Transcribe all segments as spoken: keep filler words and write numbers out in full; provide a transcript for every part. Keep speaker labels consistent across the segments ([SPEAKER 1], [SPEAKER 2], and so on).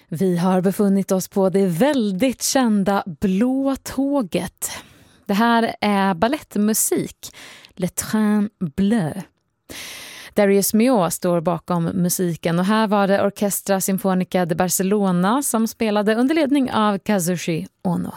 [SPEAKER 1] Vi har befunnit oss på det väldigt kända Blå tåget. Det här är ballettmusik, Le Train Bleu. Darius Milhaud står bakom musiken och här var det Orchestra Sinfónica de Barcelona som spelade under ledning av Kazushi Ono.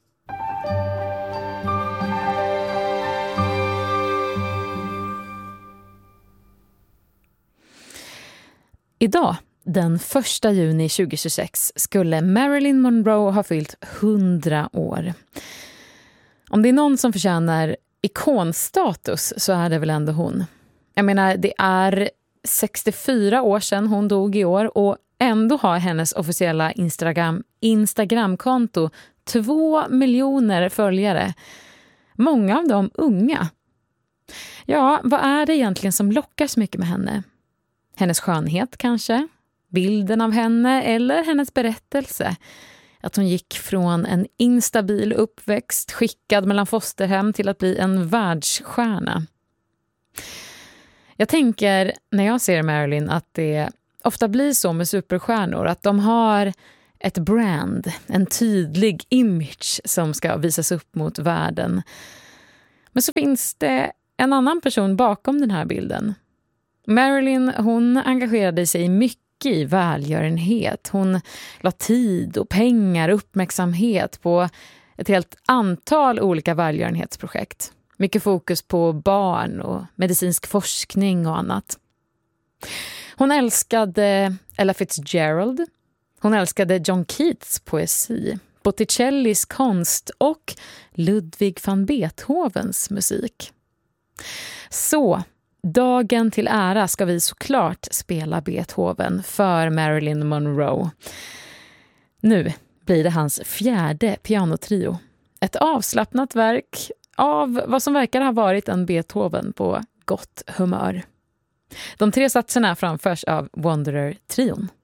[SPEAKER 1] Idag, den första juni tjugohundratjugosex, skulle Marilyn Monroe ha fyllt hundra år. Om det är någon som förtjänar ikonstatus så är det väl ändå hon. Jag menar, det är sextiofyra år sedan hon dog i år och ändå har hennes officiella Instagram, Instagramkonto två miljoner följare. Många av dem unga. Ja, vad är det egentligen som lockar så mycket med henne? Hennes skönhet kanske? Bilden av henne eller hennes berättelse? Att hon gick från en instabil uppväxt skickad mellan fosterhem till att bli en världsstjärna. Jag tänker när jag ser Marilyn att det ofta blir så med superstjärnor att de har ett brand, en tydlig image som ska visas upp mot världen. Men så finns det en annan person bakom den här bilden. Marilyn, hon engagerade sig mycket i välgörenhet. Hon la tid och pengar, uppmärksamhet på ett helt antal olika välgörenhetsprojekt. Mycket fokus på barn och medicinsk forskning och annat. Hon älskade Ella Fitzgerald. Hon älskade John Keats poesi, Botticellis konst och Ludwig van Beethovens musik. Så dagen till ära ska vi såklart spela Beethoven för Marilyn Monroe. Nu blir det hans fjärde pianotrio. Ett avslappnat verk av vad som verkar ha varit en Beethoven på gott humör. De tre satserna framförs av Wanderer-trion.